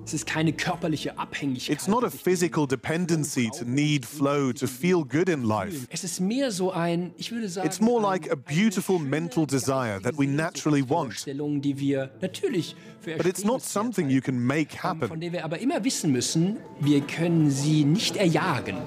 Es ist keine körperliche Abhängigkeit. It's not a physical dependency to need flow to feel good in life. Es ist mehr so ein, ich würde sagen, It's more like a beautiful mental desire that we naturally want. Vorstellung, die wir natürlich für But it's not something you can make von happen. der wir aber immer wissen müssen, wir können sie nicht erjagen.